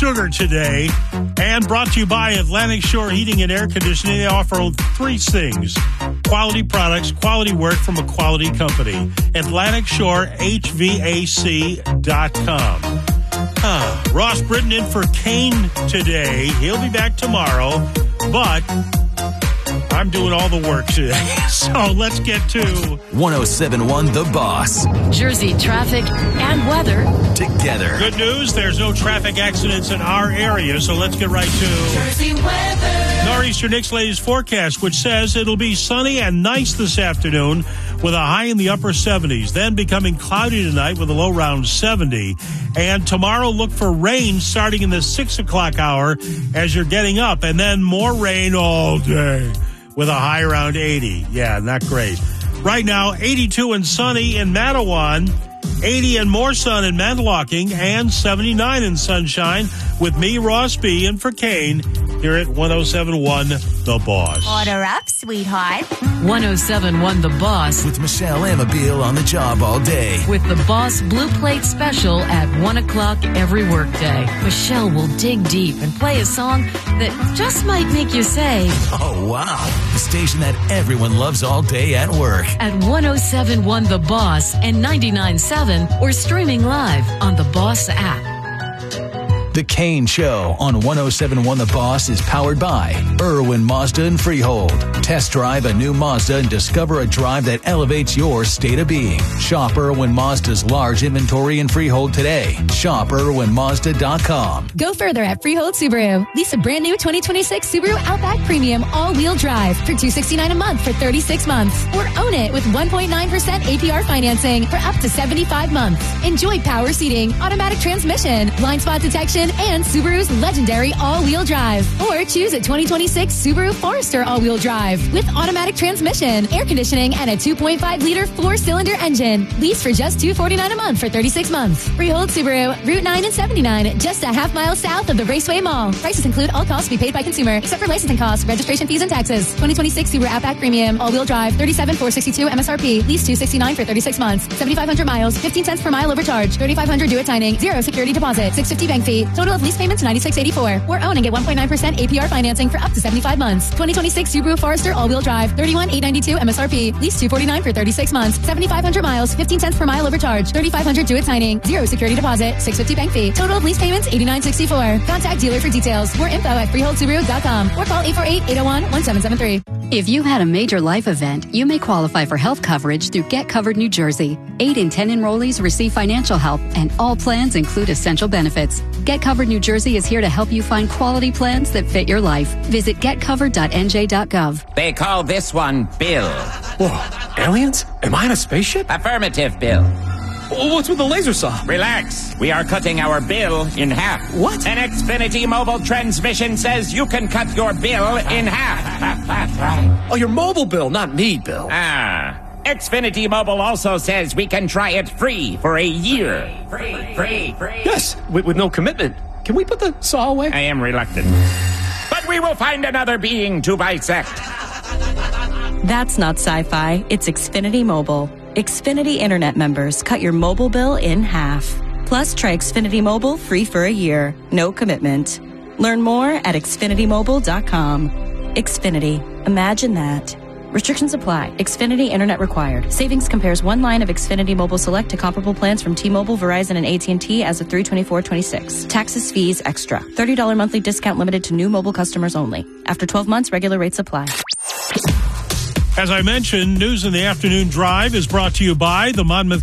sugar today. And brought to you by Atlantic Shore Heating and Air Conditioning. They offer three things: quality products, quality work from a quality company. AtlanticShoreHVAC.com. Ross Britton in for Kane today. He'll be back tomorrow, but I'm doing all the work today. So let's get to 107.1 The Boss. Jersey traffic and weather together. Good news, there's no traffic accidents in our area, so let's get right to Jersey weather. Nor'easter Nick's latest forecast, which says it'll be sunny and nice this afternoon with a high in the upper 70s, then becoming cloudy tonight with a low around 70. And tomorrow, look for rain starting in the 6 o'clock hour as you're getting up, and then more rain all day with a high around 80. Yeah, not great. Right now, 82 and sunny in Matawan, 80 and more sun in Mandalocking, and 79 in sunshine with me, Ross B., and for Kane here at 107.1 The Boss. Order up, sweetheart. 107.1 The Boss With Michelle Amabile on the job all day. with the Boss Blue Plate Special at 1 o'clock every workday. Michelle will dig deep and play a song that just might make you say, Oh, wow. The station that everyone loves all day at work. at 107.1 The Boss and 99.7 or streaming live on the Boss app. The Kane Show on 107.1 The Boss is powered by Irwin Mazda and Freehold. Test drive a new Mazda and discover a drive that elevates your state of being. Shop Irwin Mazda's large inventory in Freehold today. Shop IrwinMazda.com. Go further at Freehold Subaru. Lease a brand new 2026 Subaru Outback Premium all-wheel drive for $269 a month for 36 months. Or own it with 1.9% APR financing for up to 75 months. Enjoy power seating, automatic transmission, blind spot detection, and Subaru's legendary all-wheel drive. Or choose a 2026 Subaru Forester all-wheel drive with automatic transmission, air conditioning, and a 2.5-liter four-cylinder engine. Lease for just $249 a month for 36 months. Freehold Subaru, Route 9 and 79, just a half-mile south of the Raceway Mall. Prices include all costs to be paid by consumer, except for licensing costs, registration fees, and taxes. 2026 Subaru Outback Premium, all-wheel drive, $37,462 MSRP. Lease $269 for 36 months. 7,500 miles, 15 cents per mile overcharge. 3,500 due at signing. 0 security deposit. $650 bank fee. Total of lease payments $96.84. Or own and get 1.9% APR financing for up to 75 months. 2026 Subaru Forester all-wheel drive, $31,892 MSRP. Lease $249 for 36 months. 7,500 miles, 15 cents per mile overcharge. 3,500 due at signing. 0 security deposit. $650 bank fee. Total of lease payments $89.64. Contact dealer for details. More info at freeholdsubaru.com or call 848-801-1773. If you had a major life event, you may qualify for health coverage through Get Covered New Jersey. 8 in 10 enrollees receive financial help, and all plans include essential benefits. Get Covered New Jersey is here to help you find quality plans that fit your life. Visit getcovered.nj.gov. They call this one Bill. Whoa, aliens? Am I in a spaceship? Affirmative, Bill. What's with the laser saw? Relax. We are cutting our bill in half. What? An Xfinity mobile transmission says you can cut your bill in half. Oh, your mobile bill, not me, Bill. Xfinity Mobile also says we can try it free for a year. Free. Yes, with no commitment. Can we put the saw away? I am reluctant. But we will find another being to bisect. That's not sci-fi. It's Xfinity Mobile. Xfinity Internet members cut your mobile bill in half. Plus, try Xfinity Mobile free for a year. No commitment. Learn more at xfinitymobile.com. Xfinity. Imagine that. Restrictions apply. Xfinity Internet required. Savings compares one line of Xfinity Mobile Select to comparable plans from T-Mobile, Verizon, and AT&T as of 3/24/26. Taxes, fees, extra. $30 monthly discount limited to new mobile customers only. After 12 months, regular rates apply. As I mentioned, News in the Afternoon Drive is brought to you by the Monmouth